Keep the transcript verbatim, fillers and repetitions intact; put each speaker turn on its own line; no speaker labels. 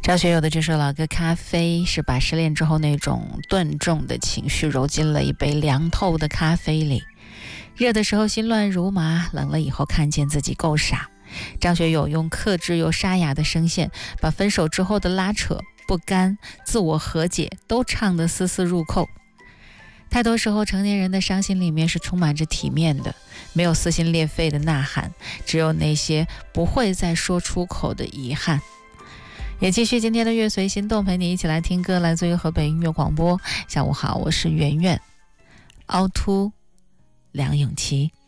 张学友的这首老歌《咖啡》是把失恋之后那种钝重的情绪揉进了一杯凉透的咖啡里，热的时候心乱如麻，冷了以后看见自己够傻。张学友用克制又沙哑的声线，把分手之后的拉扯、不甘、自我和解都唱得丝丝入扣。太多时候成年人的伤心里面是充满着体面的，没有撕心裂肺的呐喊，只有那些不会再说出口的遗憾。也继续今天的乐随心动，陪你一起来听歌，来自于河北音乐广播。下午好，我是圆圆。凹凸梁咏琪。